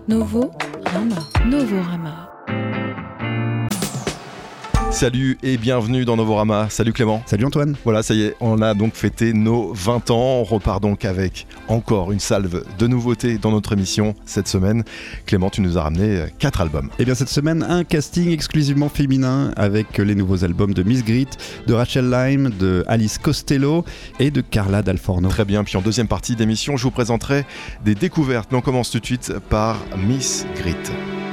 Novorama. Salut et bienvenue dans Novorama. Salut Clément. Salut Antoine. Voilà, ça y est, on a donc fêté nos 20 ans. On repart donc avec encore une salve de nouveautés dans notre émission cette semaine. Clément, tu nous as ramené 4 albums. Et bien cette semaine, un casting exclusivement féminin avec les nouveaux albums de Miss Grit, de Rachel Lyme, de Alice Costello et de Carla Dalforno. Très bien, puis en deuxième partie d'émission, je vous présenterai des découvertes. Mais on commence tout de suite par Miss Grit.